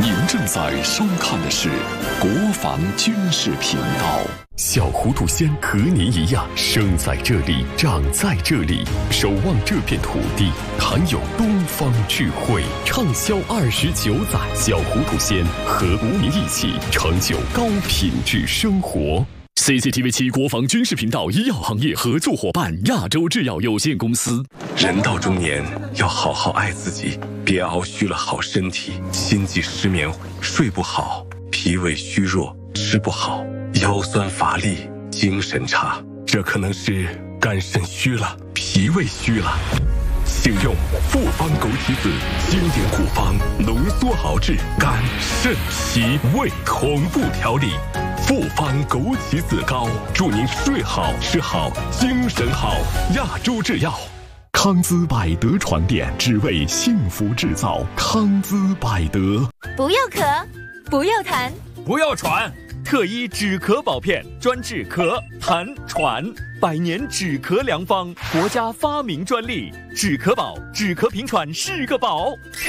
您正在收看的是国防军事频道。 小糊涂仙和您一样，生在这里，长在这里，守望这片土地，谈有东方智慧，畅销29载。小糊涂仙和您一起成就高品质生活。CCTV7 国防军事频道医药行业合作伙伴亚洲制药有限公司。 人到中年要好好爱自己，别熬虚了好身体，心悸失眠，睡不好，脾胃虚弱，吃不好，腰酸乏力，精神差，这可能是肝肾虚了，脾胃虚了。请用复方枸杞子经典古方浓缩熬制肝肾脾胃同步调理，复方枸杞子膏，祝您睡好吃好精神好。亚洲制药。 康姿百德床垫，只为幸福制造。康姿百德。 不要咳，不要痰， 不要喘，特医止咳宝片，专治咳、痰、喘，100年止咳良方，国家发明专利，止咳宝，止咳平喘是个宝。